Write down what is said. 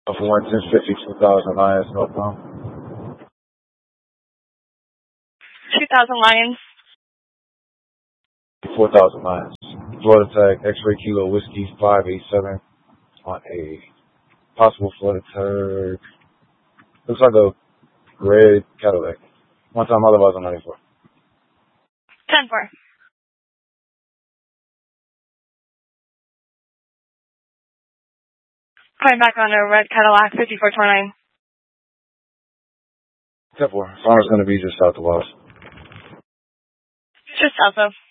For 11050, 2000 Lions, no problem. 2000 Lions. 4000 Lions. Florida tag, X-ray kilo whiskey 587 on a possible Florida tag. Looks like a red Cadillac. One time otherwise on 94. 10-4. Coming back on a red Cadillac 5429. 10-4. Farmer's going to be just south of Wallace. Just south of.